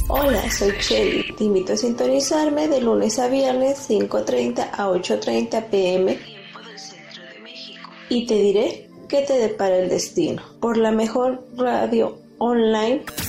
Hola, soy Shelly. Te invito a sintonizarme de lunes a viernes 5:30 a 8:30 p.m. tiempo del centro de México. Y te diré qué te depara el destino por la mejor radio online